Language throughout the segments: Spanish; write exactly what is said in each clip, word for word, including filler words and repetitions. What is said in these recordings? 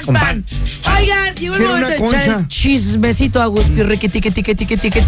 con pan. pan. Oigan, llegó el momento de echar el chismecito a Agustín Riquiti, tiqui, tiqui, tiqui, tiqui.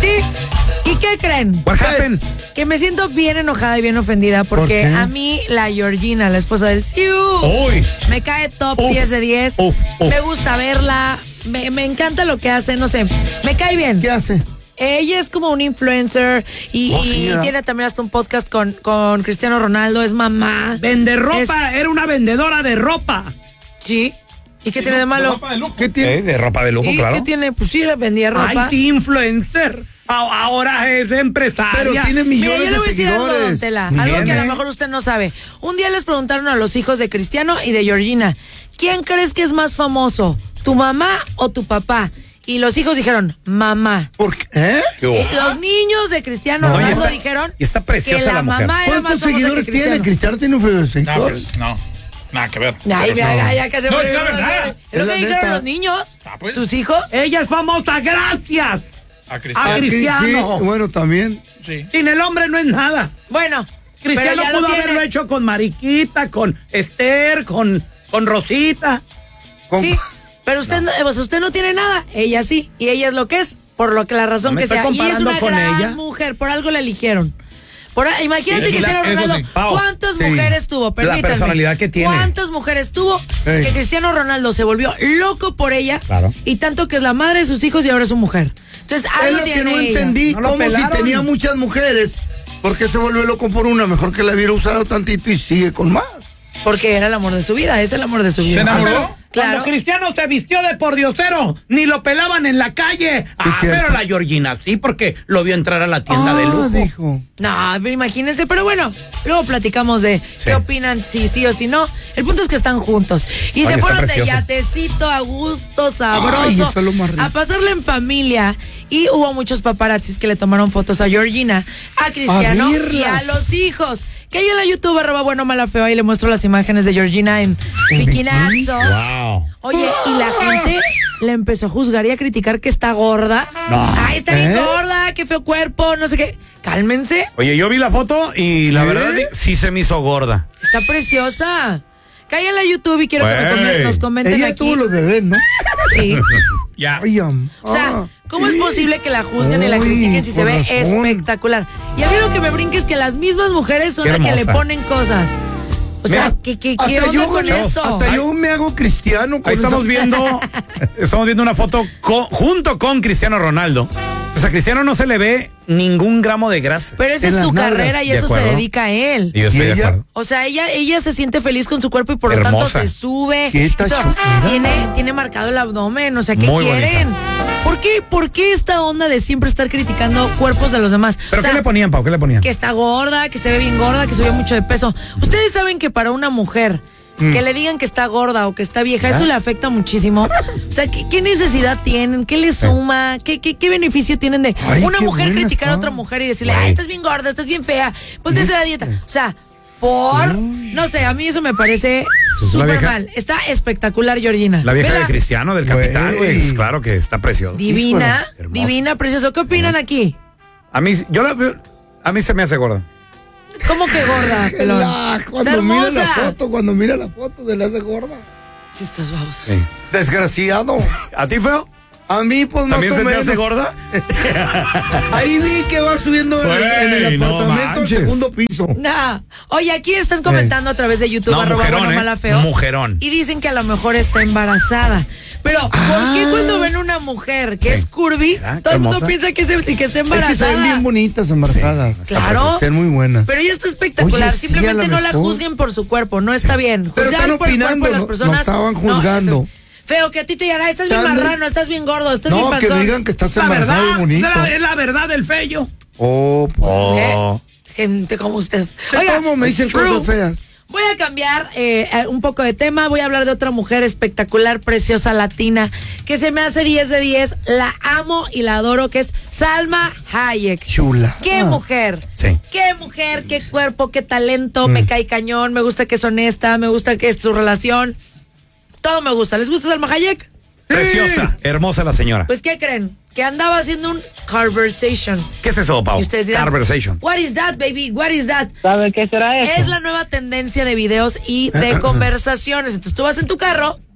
¿Y qué creen? What happened? Que me siento bien enojada y bien ofendida porque ¿Por a mí la Georgina, la esposa del Siu, Uy. me cae top Uf. diez de diez. Uf, uf. Me gusta verla, me, me encanta lo que hace, no sé, me cae bien. ¿Qué hace? Ella es como un influencer y, Oh, y yeah. tiene también hasta un podcast con, con Cristiano Ronaldo, es mamá. Vende ropa, era una vendedora de ropa. Sí. ¿Y qué tiene de malo? ¿Qué tiene? Eh, de ropa de lujo, ¿Y claro. qué tiene? Pues sí, le vendía ropa. Ay, influencer. A- Ahora es empresaria. Pero tiene Mira, millones yo le voy a de decir algo, don seguidores. Tela, Muy algo bien, que a ¿eh? lo mejor usted no sabe. Un día les preguntaron a los hijos de Cristiano y de Georgina, ¿quién crees que es más famoso? ¿Tu mamá o tu papá? Y los hijos dijeron, mamá. ¿Por qué? ¿Eh? ¿Qué hubo? Y los niños de Cristiano No, y Ronaldo está- dijeron y está preciosa que la, la mujer. mamá era más ¿Cuántos famosa que seguidores Cristiano. tiene? Cristiano tiene un No, seguidores. pues, no, nada que ver. Ay, Pero mira, no. ya, ya que se No, fue. es la verdad. Es lo Es que la dijeron neta. los niños, Ah, pues. sus hijos. Ella es famosa, gracias. A A Cristiano. Cristiano. Sí, bueno, también. Sí. Sin el hombre no es nada. Bueno, pero Cristiano ya pudo lo tiene. haberlo hecho con Mariquita, con Esther, con, con Rosita. Con- Sí, pero usted no. pues usted no tiene nada, ella sí, y ella es lo que es, por lo que la razón No me que estoy sea. Y es comparando una con gran ella. mujer, por algo la eligieron. Por, imagínate Y- y que la- Cristiano eso Ronaldo, sí. Pau, ¿cuántas sí. mujeres tuvo? Permítanme. personalidad que tiene. ¿Cuántas mujeres tuvo? Ey. Que Cristiano Ronaldo se volvió loco por ella. Claro. Y tanto que es la madre de sus hijos y ahora es su mujer. Entonces, Es algo lo que tiene no ella. entendí. No lo ¿Cómo si pelaron? tenía muchas mujeres? ¿Por qué se volvió loco por una? Mejor que la hubiera usado tantito y sigue con más. Porque era el amor de su vida, es el amor de su vida. ¿Se enamoró? Claro. Cuando Cristiano se vistió de pordiosero, ni lo pelaban en la calle. Ah, cierto. pero la Georgina sí, porque lo vio entrar a la tienda de lujo. dijo. No, pero imagínense, pero bueno, luego platicamos de Sí. qué opinan, si sí o si no. El punto es que están juntos. Y Oye, se está fueron de precioso. yatecito a gusto, sabroso, Ay, eso es lo más rico. a pasarle en familia. Y hubo muchos paparazzis que le tomaron fotos a Georgina, a Cristiano y a verlas. los hijos. Que ahí en la YouTube, arroba bueno, mala, feo, ahí le muestro las imágenes de Georgina en bikinazo. Wow. Oye, y la gente le empezó a juzgar y a criticar que está gorda. No. Ay, está bien ¿Eh? gorda, qué feo cuerpo, no sé qué. Cálmense. Oye, yo vi la foto y la ¿Eh? verdad sí se me hizo gorda. Está preciosa. Cae en la YouTube y quiero que me Güey. comen- nos comenten Ella aquí. tuvo los bebés, ¿no? Sí. Ya. Ay, am- O sea, ah. ¿cómo es posible que la juzguen y la Uy, critiquen si se con ve razón. espectacular? Y a mí lo que me brinca es que las mismas mujeres son Qué las que le hermosa. ponen cosas. O sea, Mira, ¿qué, qué, Hasta qué onda yo, con chavos, eso? hasta yo me hago cristiano. con Ahí estamos esa- viendo, estamos viendo una foto co- junto con Cristiano Ronaldo. O sea, a Cristiano no se le ve ningún gramo de grasa. Pero esa en es las su nalgas. carrera y De eso se acuerdo. dedica a él. Y yo estoy ¿Y de ella? acuerdo. O sea, ella, ella se siente feliz con su cuerpo y por lo Hermosa. tanto se sube. Qué y todo. tachura. Tiene, tiene marcado el abdomen, o sea, ¿qué Muy quieren? ¿Por qué, ¿Por qué esta onda de siempre estar criticando cuerpos de los demás? ¿Pero O sea, qué le ponían, Pau? ¿Qué le ponían? que está gorda, que se ve bien gorda, que subió mucho de peso. Ustedes saben que para una mujer Mm. que le digan que está gorda o que está vieja, eso le afecta muchísimo. O sea, ¿qué, qué necesidad tienen? ¿Qué le suma? ¿Qué, qué, qué beneficio tienen de Ay, una qué mujer buena criticar a está. otra mujer y decirle, Güey. ay, estás bien gorda, estás bien fea, ponte a hacer la dieta? O sea, por... No sé, a mí eso me parece Es una súper vieja- mal. Está espectacular, Georgina. La vieja Vela, de Cristiano, del Güey. capitán, güey. Pues claro que está precioso. divina, Híjole, hermosa. divina, precioso. ¿Qué opinan aquí? A mí, yo la veo, a mí se me hace gorda. ¿Cómo que gorda, pelón? La- Está cuando mira la hermosa. foto, cuando mira la foto, se le hace gorda. Sí, estás babosos. Sí. Desgraciado. ¿A ti, feo? A mí, pues, más ¿También o se te menos. hace gorda? Ahí vi que va subiendo en el- en el Güey, no apartamento al manches. segundo piso. Nah. Oye, aquí están comentando a través de YouTube, No, arroba mujerón, bueno, ¿eh? mala, feo. Mujerón. Y dicen que a lo mejor está embarazada. Pero, ¿por qué cuando ven una mujer que Sí. es curvy, Mira, qué todo el mundo hermosa. piensa que, se, que está Es que se ven embarazada? bien bonitas embarazadas. Sí, Claro. Se ven muy buenas. Pero ella está espectacular. Oye, sí, Simplemente a lo no la mejor. juzguen por su cuerpo. No está bien. Pero Juzgar están por el cuerpo opinando, de las no- personas. no estaban no, juzgando. está- feo, que a ti te digan, "Ay, estás bien Están de- marrano, estás bien gordo, estás No, bien que panzón". digan que estás La embarazado y verdad, bonito. la- es la verdad del fello. Oh, pues. Oh. ¿Eh? Gente como usted. ¿Cómo me dicen True. cosas feas? Voy a cambiar eh, un poco de tema. Voy a hablar de otra mujer espectacular, preciosa, latina, que se me hace diez de diez. La amo y la adoro, que es Salma Hayek. Chula. ¡Qué Ah. mujer! Sí. ¡Qué mujer! ¡Qué cuerpo! ¡Qué talento! Mm. Me cae cañón. Me gusta que es honesta. Me gusta que es su relación. Todo me gusta. ¿Les gusta Salma Hayek? Preciosa, hermosa la señora. Pues, ¿qué creen? Que andaba haciendo un conversation. ¿Qué es eso, Pau? Y ustedes dirán, Conversation. What is that, baby? What is that? ¿Sabe qué será eso? Es la nueva tendencia de videos y de conversaciones. Entonces tú vas en tu carro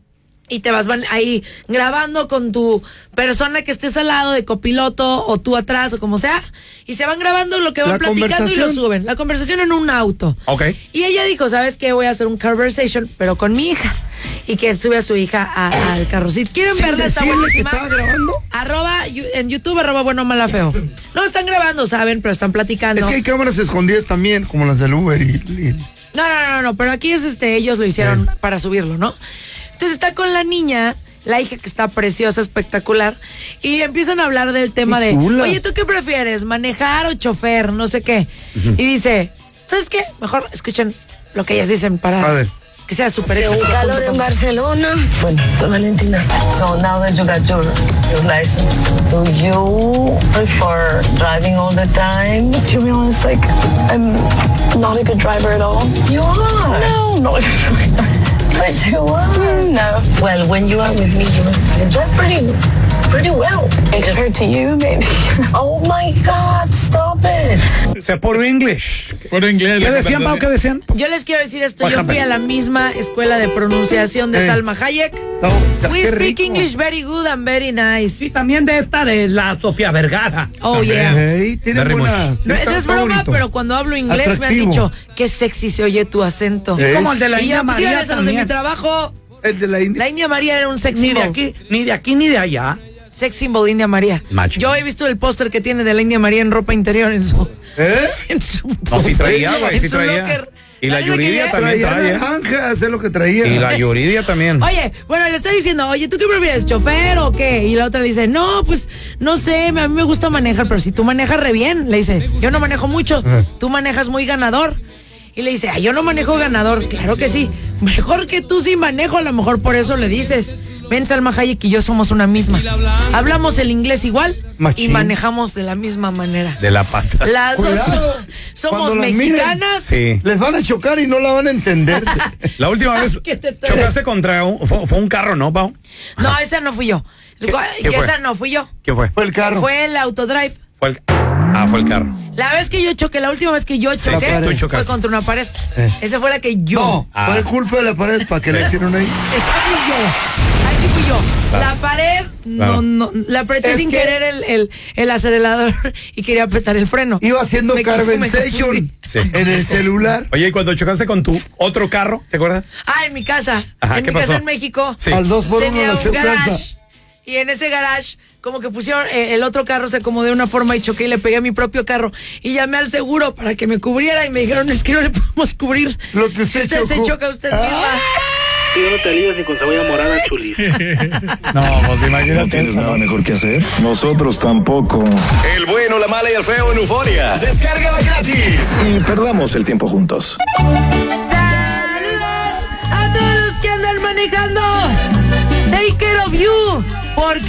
y te vas van ahí grabando con tu persona que estés al lado de copiloto o tú atrás o como sea, y se van grabando lo que van La platicando y lo conversación. suben. La conversación en un auto. Ok. Y ella dijo, ¿sabes qué? Voy a hacer un conversation, pero con mi hija. Y que sube a su hija a- al carro. Si quieren Sin verla, está decirle que buenísima. estaba grabando. Arroba, yu- en YouTube, arroba bueno, mala, feo. No están grabando, ¿saben? Pero están platicando. Es que hay cámaras escondidas también, como las del Uber y... y- No, no, no, no, pero aquí es este, ellos lo hicieron para subirlo, ¿no? Entonces está con la niña, la hija que está preciosa, espectacular, y empiezan a hablar del tema Qué de, chula. oye, ¿tú qué prefieres? ¿Manejar o chofer? No sé qué. Y dice, ¿sabes qué? Mejor escuchen lo que ellas dicen para A ver. que sea súper Hace un éxito. calor en Barcelona. Bueno, pues Valentina. So now that you got your, your license, do you prefer driving all the time? To be honest, like, I'm not a good driver at all. You are. No, not a good driver. But you are. No. Well, when you are with me, you, you drive pretty, pretty well. Compared to you, maybe. Oh my God, stop it. Se por English. Por inglés. ¿Qué la decían, Pau? ¿Qué conversación. decían? Yo les quiero decir esto, Por yo ejemplo. fui a la misma escuela de pronunciación de Eh. Salma Hayek. No, o sea, We qué speak rico. English very good and very nice. Y también de esta de la Sofía Vergara. Oh, yeah. Ey, tiene Very buena... much. sí, No, está- no es está broma, bonito. pero cuando hablo inglés me han Atractivo. dicho, qué sexy se oye tu acento. Eh. Como el de la Y India yo, María tío, esos de mi también. trabajo, El de la India. la India María era un sex Ni de symbol. aquí, ni de aquí, ni de allá. Sex symbol India María. Macho. Yo he visto el póster que tiene de la India María en ropa interior en su... ¿Eh? En su No, sí traía, güey, en sí su traía. locker. Y la ¿Sabes lo que Yuridia vi? también Traía traía. naranja, sé lo que traía. Y la Yuridia también. Oye, bueno, le está diciendo, oye, ¿tú qué prefieres, chofer o qué? Y la otra le dice, no, pues, no sé, me- a mí me gusta manejar, pero si tú manejas re bien, le dice, yo no manejo mucho, tú manejas muy ganador. Y le dice, ah, yo no manejo ganador, claro que sí, mejor que tú sí manejo, a lo mejor por eso le dices. Ven, Salma Hayek y yo somos una misma. Hablamos el inglés igual y Machín. manejamos de la misma manera. De la pata. Las dos Cuidado, somos cuando las miren. mexicanas. Sí. Les van a chocar y no la van a entender. La última vez ¿Qué te traes? chocaste contra un, fue, fue un carro, ¿no, Pau? No, esa no fui yo. ¿Qué- qué fue? Esa no fui yo. ¿Quién fue? Fue el carro. Fue el autodrive. Fue el, ah, fue el carro. La vez que yo choqué, la última vez que yo Sí, choqué, tú fue chocaste. contra una pared. Eh. Esa fue la que yo. No, Ah. fue culpa de la pared para que le hicieron ahí. Esa fui yo. Ahí sí fui yo. La pared, Claro. no, no, la apreté Es sin que- querer el, el, el acelerador y quería apretar el freno. Iba haciendo Me confu- me Carvensation confundí. Sí. en el celular. Oye, y cuando chocaste con tu otro carro, ¿te acuerdas? Ah, en mi casa. Ajá, en ¿qué mi casa pasó? en México. Sí. Al dos por uno Tenía la un aseguranza. garage. Y en ese garage, como que pusieron eh, el otro carro, se acomodó de una forma y choqué y le pegué a mi propio carro. Y llamé al seguro para que me cubriera y me dijeron, es que no le podemos cubrir. Lo que si usted usted se chocó. choca usted Ah. misma. Yo no te lías ni con cebolla morada, chulis. No, pues ¿No imagínate. tienes nada mejor que hacer? Nosotros tampoco. El bueno, la mala y el feo en Euforia. Descárgala gratis. Y perdamos el tiempo juntos. Saludos a todos los que andan manejando. Take care of you. Porque